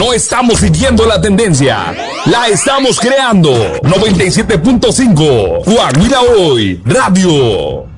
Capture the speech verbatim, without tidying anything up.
No estamos siguiendo la tendencia, la estamos creando. noventa y siete punto cinco, Guajira Hoy Radio.